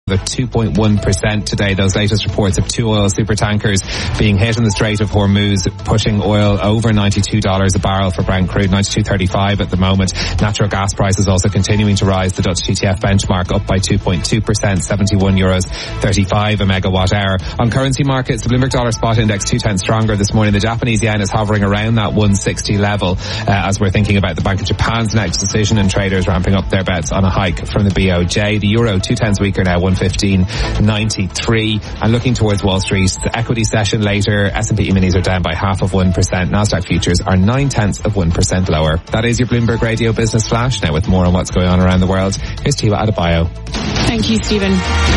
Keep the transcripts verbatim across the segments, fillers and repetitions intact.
the two point one percent today. Those latest reports of two oil supertankers being hit in the Strait of Hormuz, pushing oil over ninety-two dollars a barrel for Brent crude, ninety-two thirty-five at the moment. Natural gas prices also continuing to rise. The Dutch T T F benchmark up by two point two percent, seventy-one euros thirty-five a megawatt hour. On currency markets, the Bloomberg dollar spot index two tenths stronger this morning. The Japanese yen is hovering around that one sixty level uh, as we're thinking about the Bank of Japan's next decision and traders ramping up their bets on a hike from the B O J. The euro two tenths weaker now, one fifteen ninety-three. And looking towards Wall Street, the equity session later, S and P minis are down by half of one percent. Nasdaq futures are nine tenths of one percent lower. That is your Bloomberg Radio Business Flash. Now with more on what's going on around the world, here's Tiwa Adebayo. Thank you, Stephen.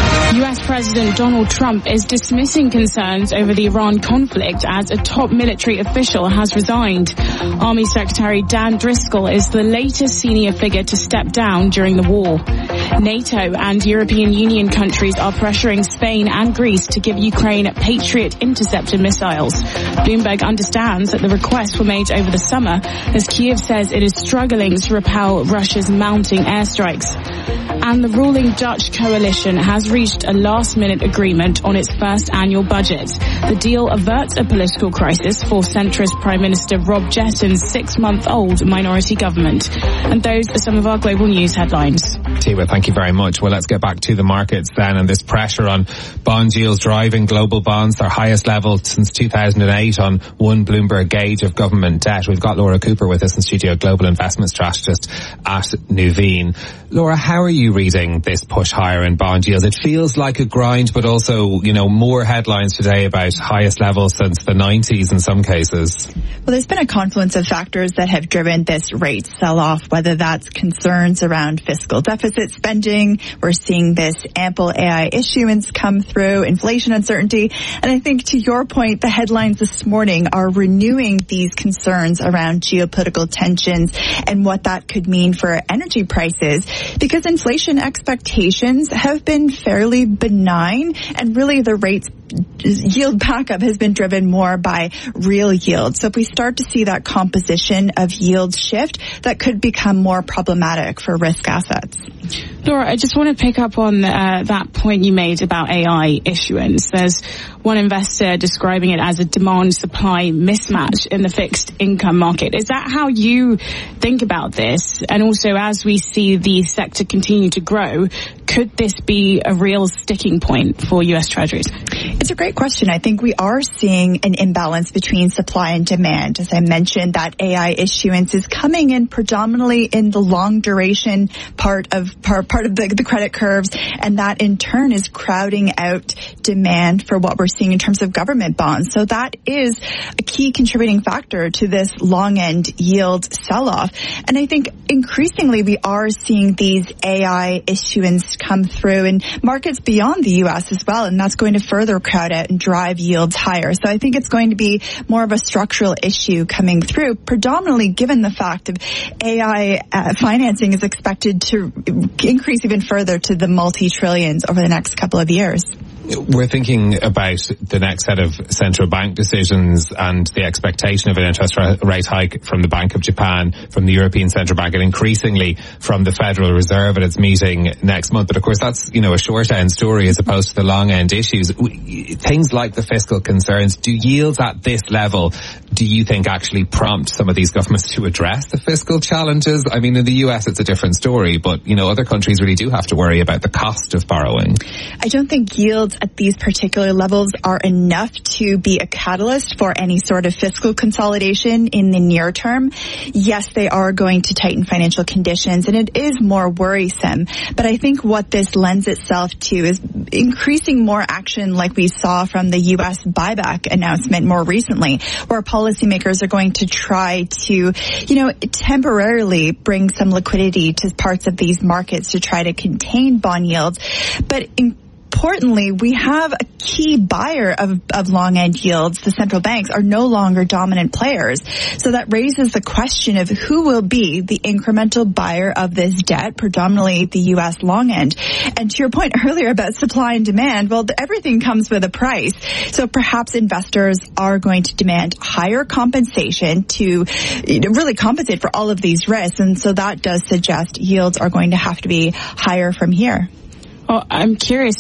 U S President Donald Trump is dismissing concerns over the Iran conflict as a top military official has resigned. Army Secretary Dan Driscoll is the latest senior figure to step down during the war. NATO and European Union countries are pressuring Spain and Greece to give Ukraine Patriot interceptor missiles. Bloomberg understands that the requests were made over the summer as Kyiv says it is struggling to repel Russia's mounting airstrikes. And the ruling Dutch coalition has reached a last-minute agreement on its first annual budget. The deal averts a political crisis for centrist Prime Minister Rob Jetten's six-month-old minority government. And those are some of our global news headlines. Tiwa, thank you very much. Well, let's get back to the markets then, and this pressure on bond yields driving global bonds, their highest level since two thousand eight on one Bloomberg gauge of government debt. We've got Laura Cooper with us in studio, global investment strategist at Nuveen. Laura, how are you reading this push higher in bond yields? It feels like a grind, but also, you know, more headlines today about highest levels since the nineties in some cases. Well, there's been a confluence of factors that have driven this rate sell-off, whether that's concerns around fiscal deficit spending. We're seeing this ample A I issuance come through, inflation uncertainty. And I think to your point, the headlines this morning are renewing these concerns around geopolitical tensions and what that could mean for energy prices, because inflation expectations have been fairly benign, and really the rates yield backup has been driven more by real yield. So if we start to see that composition of yield shift, that could become more problematic for risk assets. Laura, I just want to pick up on uh, that point you made about A I issuance. There's one investor describing it as a demand-supply mismatch in the fixed income market. Is that how you think about this? And also, as we see the sector continue to grow, could this be a real sticking point for U S Treasuries? It's a great question. I think we are seeing an imbalance between supply and demand. As I mentioned, that A I issuance is coming in predominantly in the long duration part of part, part of the, the credit curves, and that in turn is crowding out demand for what we're seeing in terms of government bonds. So that is a key contributing factor to this long end yield sell-off. And I think increasingly we are seeing these A I issuance come through in markets beyond the U S as well, and that's going to further crowd out and drive yields higher. So I think it's going to be more of a structural issue coming through, predominantly given the fact that A I uh, financing is expected to increase even further to the multi-trillions over the next couple of years. We're thinking about the next set of central bank decisions and the expectation of an interest rate hike from the Bank of Japan, from the European Central Bank, and increasingly from the Federal Reserve at its meeting next month. But of course, that's, you know, a short end story as opposed to the long end issues. Things like the fiscal concerns, do yields at this level, do you think actually prompt some of these governments to address the fiscal challenges? I mean, in the U S it's a different story, but, you know, other countries really do have to worry about the cost of borrowing. I don't think yields at these particular levels are enough to be a catalyst for any sort of fiscal consolidation in the near term. Yes, they are going to tighten financial conditions, and it is more worrisome. But I think what this lends itself to is increasing more action like we saw from the U S buyback announcement more recently, where policymakers are going to try to, you know, temporarily bring some liquidity to parts of these markets to try to contain bond yields. But in Importantly, we have a key buyer of, of long-end yields. The central banks are no longer dominant players. So that raises the question of who will be the incremental buyer of this debt, predominantly the U S long end. And to your point earlier about supply and demand, well, everything comes with a price. So perhaps investors are going to demand higher compensation to, you know, really compensate for all of these risks. And so that does suggest yields are going to have to be higher from here. Well, I'm curious,